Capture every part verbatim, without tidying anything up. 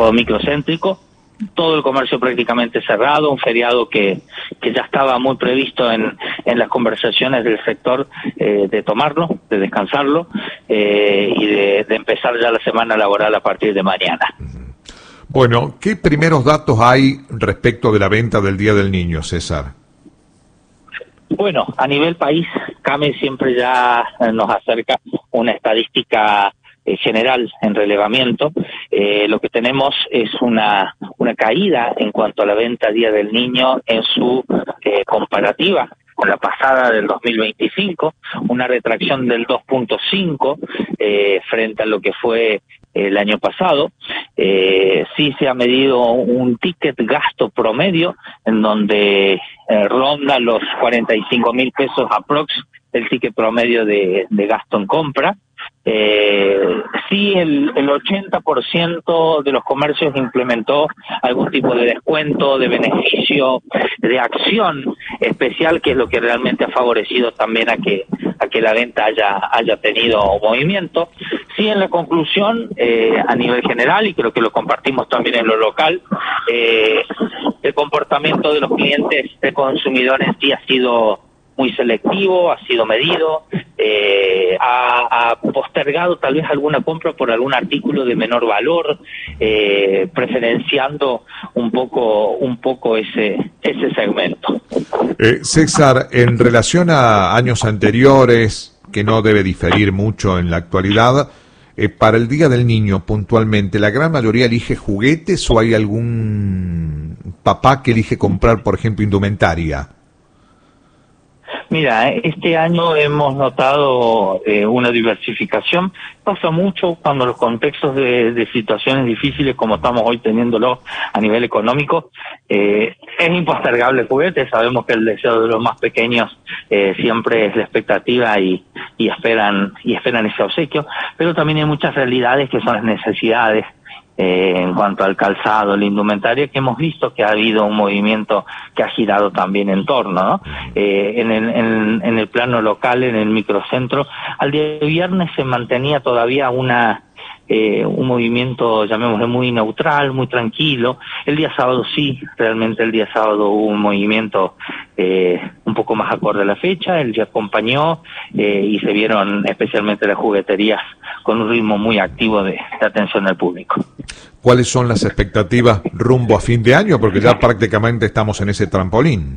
céntrico o microcéntrico, todo el comercio prácticamente cerrado, un feriado que, que ya estaba muy previsto en, en las conversaciones del sector eh, de tomarlo, de descansarlo eh, y de, de empezar ya la semana laboral a partir de mañana. Bueno, ¿qué primeros datos hay respecto de la venta del Día del Niño, César? Bueno, a nivel país, CAME siempre ya nos acerca una estadística eh, general en relevamiento. Eh, lo que tenemos es una, una caída en cuanto a la venta Día del Niño en su eh, comparativa con la pasada del dos mil veinticinco, una retracción del dos punto cinco eh, frente a lo que fue el año pasado. Eh, sí se ha medido un ticket gasto promedio en donde eh, ronda los cuarenta y cinco mil pesos aprox el ticket promedio de, de gasto en compra. Eh, sí, el, el ochenta por ciento de los comercios implementó algún tipo de descuento, de beneficio, de acción especial, que es lo que realmente ha favorecido también a que a que la venta haya haya tenido movimiento. Sí, en la conclusión, eh, a nivel general, y creo que lo compartimos también en lo local, eh, el comportamiento de los clientes, de consumidores, sí ha sido muy selectivo, ha sido medido, eh, ha, ha postergado tal vez alguna compra por algún artículo de menor valor, eh, preferenciando un poco un poco ese ese segmento. Eh, César, en relación a años anteriores, que no debe diferir mucho en la actualidad, eh, para el Día del Niño puntualmente, ¿la gran mayoría elige juguetes o hay algún papá que elige comprar, por ejemplo, indumentaria? Mira, este año hemos notado eh, una diversificación. Pasa mucho cuando los contextos de, de situaciones difíciles como estamos hoy teniéndolo a nivel económico, eh, es impostergable el juguete. Sabemos que el deseo de los más pequeños eh, siempre es la expectativa y, y esperan y esperan ese obsequio, pero también hay muchas realidades que son las necesidades. Eh, en cuanto al calzado, la indumentaria, que hemos visto que ha habido un movimiento que ha girado también en torno, ¿no? Eh, en, el, en, en el plano local, en el microcentro, al día de viernes se mantenía todavía una eh, un movimiento, llamémosle, muy neutral, muy tranquilo. El día sábado sí, realmente el día sábado hubo un movimiento eh, un poco más acorde a la fecha, el día acompañó eh, y se vieron especialmente las jugueterías con un ritmo muy activo de, de atención al público. ¿Cuáles son las expectativas rumbo a fin de año? Porque ya prácticamente estamos en ese trampolín.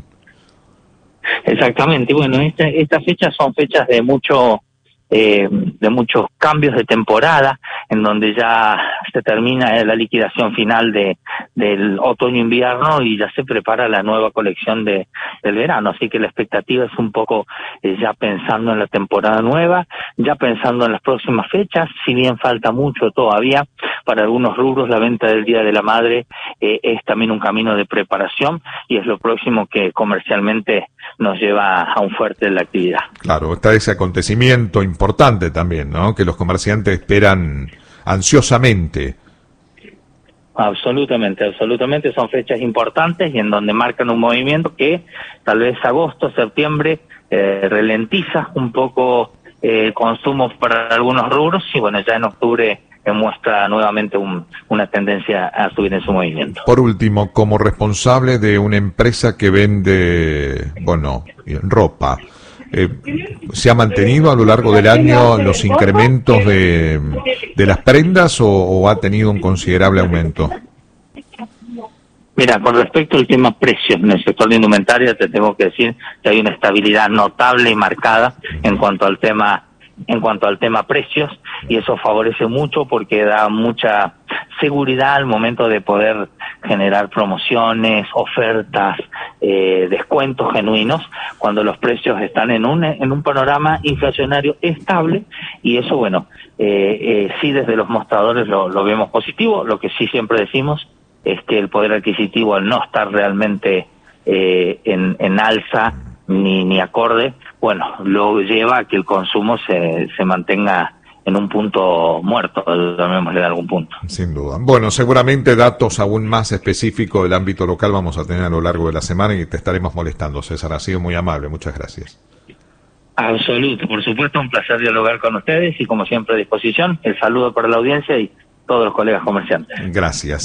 Exactamente. Bueno, esta, estas fechas son fechas de mucho eh, de muchos cambios de temporada, en donde ya se termina la liquidación final de del otoño-invierno y ya se prepara la nueva colección de del verano. Así que la expectativa es un poco eh, ya pensando en la temporada nueva, ya pensando en las próximas fechas, si bien falta mucho todavía. Para algunos rubros la venta del Día de la Madre eh, es también un camino de preparación y es lo próximo que comercialmente nos lleva a un fuerte en la actividad. Claro, está ese acontecimiento importante también, ¿no? Que los comerciantes esperan ansiosamente. Absolutamente, absolutamente, son fechas importantes y en donde marcan un movimiento que tal vez agosto, septiembre eh, ralentiza un poco el eh, consumo para algunos rubros y bueno, ya en octubre muestra nuevamente un, una tendencia a subir en su movimiento. Por último, como responsable de una empresa que vende, bueno, ropa, eh, ¿se ha mantenido a lo largo del año los incrementos de, de las prendas o, o ha tenido un considerable aumento? Mira, con respecto al tema precios en el sector de indumentaria, te tengo que decir que hay una estabilidad notable y marcada en cuanto al tema en cuanto al tema precios, y eso favorece mucho porque da mucha seguridad al momento de poder generar promociones, ofertas, eh, descuentos genuinos, cuando los precios están en un en un panorama inflacionario estable, y eso, bueno, eh, eh, sí desde los mostradores lo, lo vemos positivo. Lo que sí siempre decimos es que el poder adquisitivo, al no estar realmente eh, en, en alza ni, ni acorde, bueno, lo lleva a que el consumo se, se mantenga en un punto muerto, llamémosle de algún punto. Sin duda. Bueno, seguramente datos aún más específicos del ámbito local vamos a tener a lo largo de la semana y te estaremos molestando, César. Ha sido muy amable, muchas gracias. Absoluto, por supuesto, un placer dialogar con ustedes y como siempre a disposición. El saludo para la audiencia y todos los colegas comerciantes. Gracias.